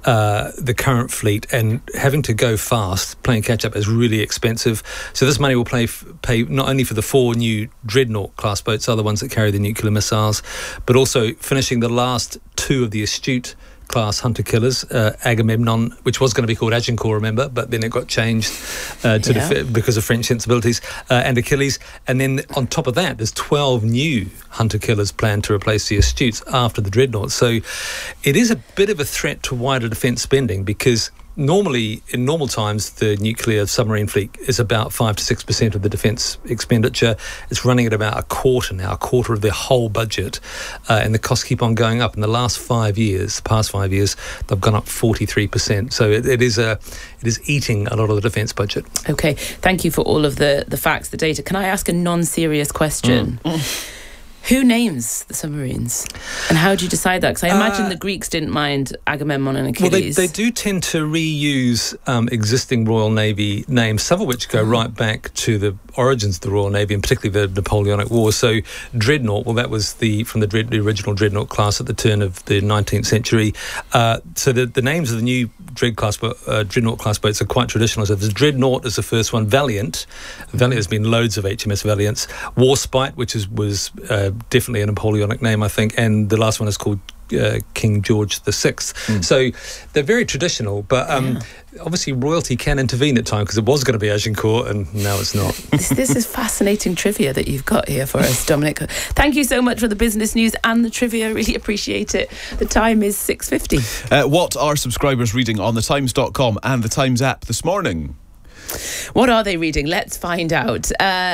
the current fleet, and having to go fast, playing catch-up is really expensive. So this money will pay not only for the 4 new Dreadnought class boats, other ones that carry the nuclear missiles, but also finishing the last 2 of the Astute class hunter killers, Agamemnon, which was going to be called Agincourt, remember, but then it got changed because of French sensibilities, and Achilles. And then on top of that, there's 12 new hunter killers planned to replace the Astutes after the Dreadnought. So it is a bit of a threat to wider defence spending, because normally, in normal times, the nuclear submarine fleet is about 5 to 6% of the defence expenditure. It's running at about a quarter now, a quarter of their whole budget, and the costs keep on going up. In the past 5 years, they've gone up 43%. So it is eating a lot of the defence budget. Okay, thank you for all of the facts, the data. Can I ask a non-serious question? Who names the submarines? And how do you decide that? Because I imagine the Greeks didn't mind Agamemnon and Achilles. Well, they do tend to reuse existing Royal Navy names, some of which go right back to the origins of the Royal Navy, and particularly the Napoleonic Wars. So Dreadnought, well, that was from the original Dreadnought class at the turn of the 19th century. So the names of the new Dreadnought class boats are quite traditional. So there's Dreadnought is the first one. Valiant has been loads of HMS Valiants. Warspite, which was definitely a Napoleonic name, I think, and the last one is called King George VI. So they're very traditional, but obviously royalty can intervene at times, because it was going to be Agincourt and now it's not. This is fascinating trivia that you've got here for us, Dominic. Thank you so much for the business news and the trivia. Really appreciate it. The time is 6:50. What are subscribers reading on thetimes.com and the Times app this morning? What are they reading? Let's find out.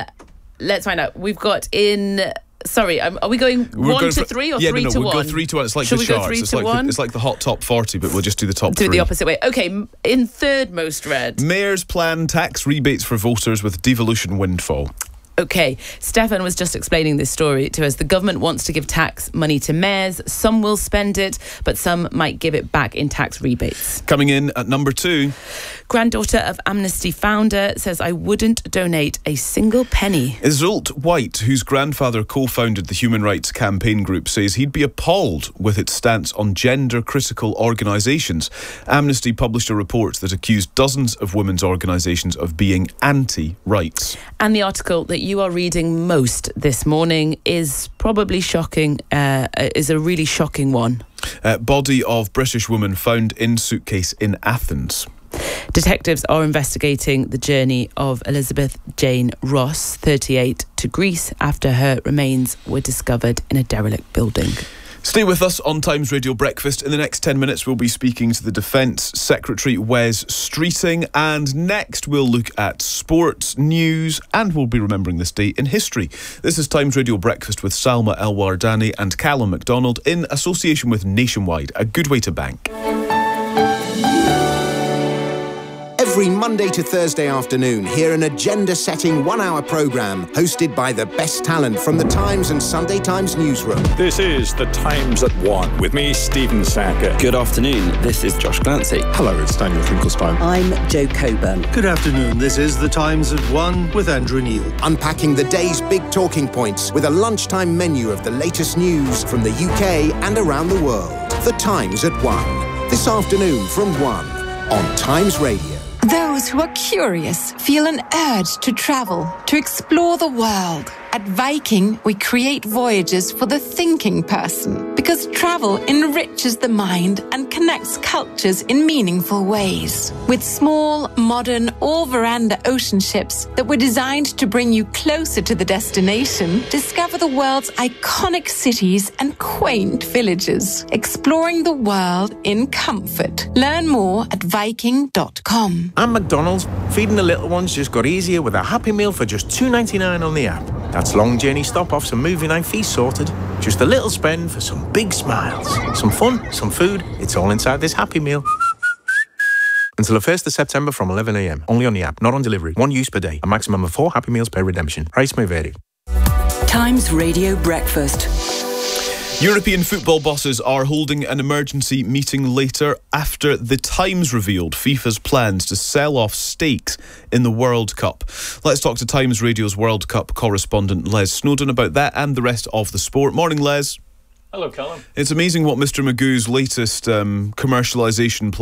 We've got in... Sorry, are we going 1 to 3 or 3 to 1? We'll go 3 to 1. It's like Should the we go charts. 3 It's to like 1? it's like the hot top 40, but we'll just do the top 3. Do it the opposite way. Okay, in third most read. Mayor's plan tax rebates for voters with devolution windfall. Okay, Stefan was just explaining this story to us. The government wants to give tax money to mayors. Some will spend it, but some might give it back in tax rebates. Coming in at number 2. Granddaughter of Amnesty founder says, I wouldn't donate a single penny. Iseult White, whose grandfather co-founded the Human Rights Campaign Group, says he'd be appalled with its stance on gender-critical organisations. Amnesty published a report that accused dozens of women's organisations of being anti-rights. And the article that you are reading most this morning is probably shocking, is a really shocking one. Body of British woman found in suitcase in Athens. Detectives are investigating the journey of Elizabeth Jane Ross, 38, to Greece after her remains were discovered in a derelict building. Stay with us on Times Radio Breakfast. In the next 10 minutes, we'll be speaking to the Defence Secretary, Wes Streeting. And next, we'll look at sports, news, and we'll be remembering this day in history. This is Times Radio Breakfast with Salma El-Wardani and Callum MacDonald in association with Nationwide, a good way to bank. Every Monday to Thursday afternoon, hear an agenda-setting one-hour programme hosted by the best talent from the Times and Sunday Times newsroom. This is The Times at 1 with me, Stephen Saka. Good afternoon, this is Josh Glancy. Hello, it's Daniel Finkelstein. I'm Jo Coburn. Good afternoon, this is The Times at 1 with Andrew Neil. Unpacking the day's big talking points with a lunchtime menu of the latest news from the UK and around the world. The Times at 1. This afternoon from 1 on Times Radio. Those who are curious feel an urge to travel, to explore the world. At Viking, we create voyages for the thinking person because travel enriches the mind and connects cultures in meaningful ways. With small, modern, all-veranda ocean ships that were designed to bring you closer to the destination, discover the world's iconic cities and quaint villages, exploring the world in comfort. Learn more at Viking.com. And McDonald's, feeding the little ones just got easier with a Happy Meal for just $2.99 on the app. That's long journey stop-offs and movie night feast sorted. Just a little spend for some big smiles. Some fun, some food, it's all inside this Happy Meal. Until the 1st of September from 11 a.m. Only on the app, not on delivery. 1 use per day. A maximum of 4 Happy Meals per redemption. Price may vary. Times Radio Breakfast. European football bosses are holding an emergency meeting later after The Times revealed FIFA's plans to sell off stakes in the World Cup. Let's talk to Times Radio's World Cup correspondent Les Snowdon about that and the rest of the sport. Morning, Les. Hello, Callum. It's amazing what Mr. Magoo's latest commercialisation